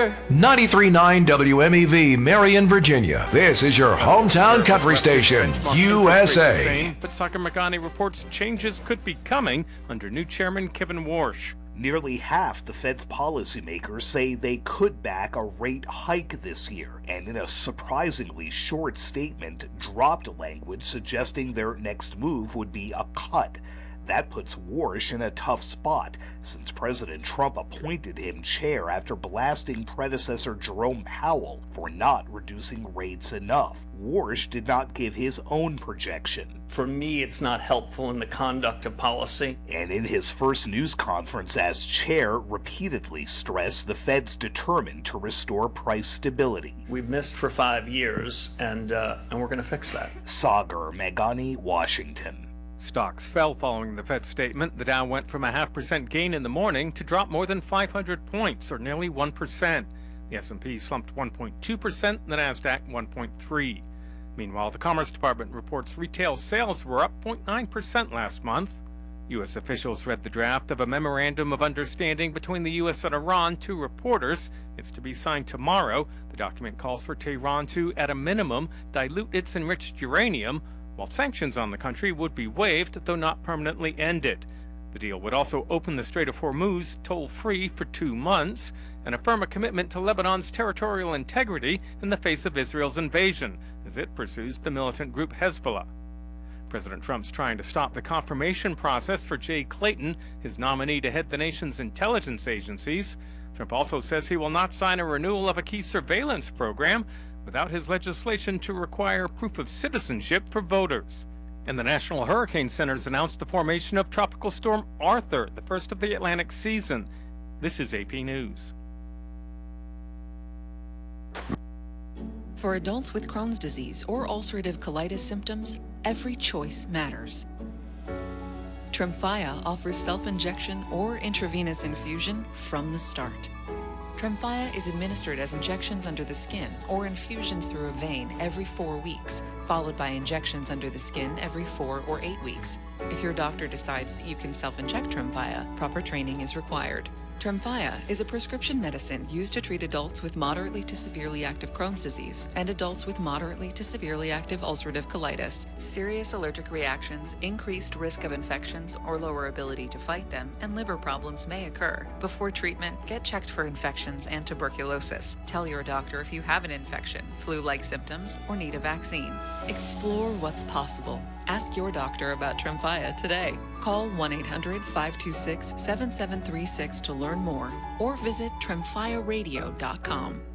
weather. 93.9 WMEV, Marion, Virginia. This is your hometown country station, USA. But Sakamagani reports changes could be coming under new chairman Kevin Warsh. Nearly half the Fed's policymakers say they could back a rate hike this year, and in a surprisingly short statement, dropped language suggesting their next move would be a cut. That puts Warsh in a tough spot, since President Trump appointed him chair after blasting predecessor Jerome Powell for not reducing rates enough. Warsh did not give his own projection. For me, it's not helpful in the conduct of policy. And in his first news conference as chair, repeatedly stressed the Fed's determined to restore price stability. We've missed for 5 years, and we're going to fix that. Sagar Meghani, Washington. Stocks fell following the Fed statement. The Dow went from a 0.5% gain in the morning to drop more than 500 points, or nearly 1%. The S&P slumped 1.2%, the Nasdaq 1.3%. Meanwhile, the Commerce Department reports retail sales were up 0.9% last month. U.S. officials read the draft of a memorandum of understanding between the U.S. and Iran to reporters. It's to be signed tomorrow. The document calls for Tehran to, at a minimum, dilute its enriched uranium, while sanctions on the country would be waived, though not permanently ended. The deal would also open the Strait of Hormuz toll-free for 2 months and affirm a commitment to Lebanon's territorial integrity in the face of Israel's invasion, as it pursues the militant group Hezbollah. President Trump's trying to stop the confirmation process for Jay Clayton, his nominee to head the nation's intelligence agencies. Trump also says he will not sign a renewal of a key surveillance program without his legislation to require proof of citizenship for voters. And the National Hurricane Center's announced the formation of Tropical Storm Arthur, the first of the Atlantic season. This is AP News. For adults with Crohn's disease or ulcerative colitis symptoms, every choice matters. Tremfya offers self-injection or intravenous infusion from the start. Tremfya is administered as injections under the skin or infusions through a vein every 4 weeks, followed by injections under the skin every 4 or 8 weeks. If your doctor decides that you can self-inject Tremfya, proper training is required. Tremfya is a prescription medicine used to treat adults with moderately to severely active Crohn's disease and adults with moderately to severely active ulcerative colitis. Serious allergic reactions, increased risk of infections or lower ability to fight them, and liver problems may occur. Before treatment, get checked for infections and tuberculosis. Tell your doctor if you have an infection, flu-like symptoms, or need a vaccine. Explore what's possible. Ask your doctor about Tremfya today. Call 1-800-526-7736 to learn more or visit tremfyaradio.com.